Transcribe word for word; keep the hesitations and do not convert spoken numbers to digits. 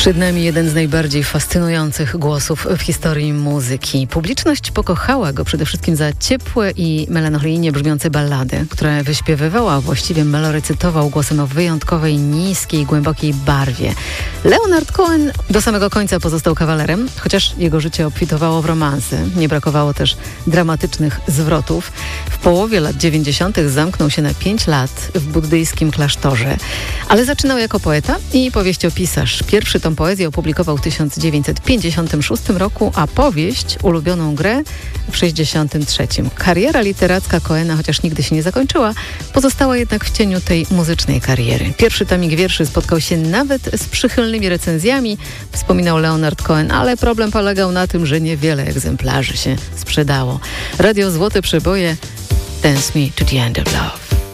Przed nami jeden z najbardziej fascynujących głosów w historii muzyki. Publiczność pokochała go przede wszystkim za ciepłe i melancholijnie brzmiące ballady, które wyśpiewywał, a właściwie melorecytował głosem o wyjątkowej, niskiej, głębokiej barwie. Leonard Cohen do samego końca pozostał kawalerem, chociaż jego życie obfitowało w romanse. Nie brakowało też dramatycznych zwrotów. W połowie lat dziewięćdziesiątych zamknął się na pięć lat w buddyjskim klasztorze. Ale zaczynał jako poeta i powieściopisarz. Pierwszy tom poezji opublikował w tysiąc dziewięćset pięćdziesiątym szóstym roku, a powieść, ulubioną grę, w sześćdziesiątym trzecim. Kariera literacka Cohena, chociaż nigdy się nie zakończyła, pozostała jednak w cieniu tej muzycznej kariery. Pierwszy tomik wierszy spotkał się nawet z przychylnymi recenzjami, wspominał Leonard Cohen, ale problem polegał na tym, że niewiele egzemplarzy się sprzedało. Radio Złote Przeboje, Dance Me to the End of Love.